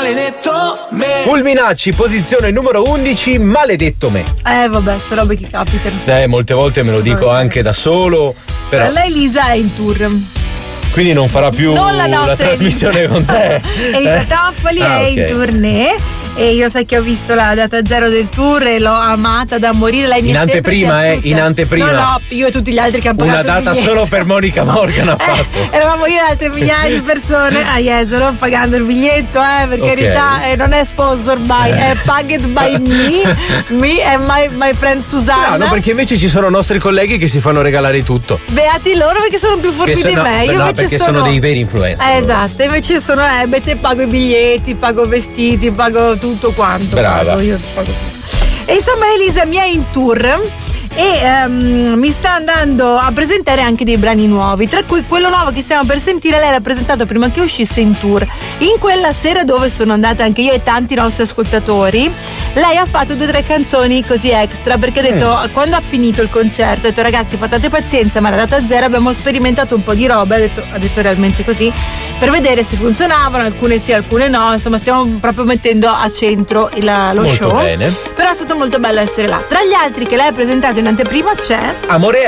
maledetto me. Fulminacci, posizione numero 11, maledetto me. Vabbè, sono robe che capitano. Molte volte me lo dico anche da solo, però lei Elisa è in tour. quindi non farà più la trasmissione con te. Elisa Toffoli è in tournée e io sai che ho visto la data zero del tour e l'ho amata da morire. Lei mi in anteprima, in anteprima. No, io e tutti gli altri che hanno pagato una data solo per Monica Morgan ha fatto. Eravamo io e altre migliaia di persone a Jesolo pagando il biglietto, per carità, non è sponsor by, è packed by me and my friend Susanna. No, perché invece ci sono nostri colleghi che si fanno regalare tutto. Beati loro perché sono più furbi di me. Io invece perché sono dei veri influencer. Esatto, invece sono te pago i biglietti, pago vestiti, pago tutto quanto. Brava. Io pago tutto. E insomma Elisa mi è in tour e mi sta andando a presentare anche dei brani nuovi, tra cui quello nuovo che stiamo per sentire. Lei l'ha presentato prima che uscisse in tour. In quella sera dove sono andata anche io e tanti nostri ascoltatori, lei ha fatto 2 o 3 canzoni così extra, perché ha detto, quando ha finito il concerto, ha detto ragazzi fatate pazienza, ma alla data zero abbiamo sperimentato un po' di roba, ha detto realmente così, per vedere se funzionavano, alcune sì, alcune no, insomma stiamo proprio mettendo a centro lo molto show. Bene. Però è stato molto bello essere là. Tra gli altri che lei ha presentato in anteprima c'è Amore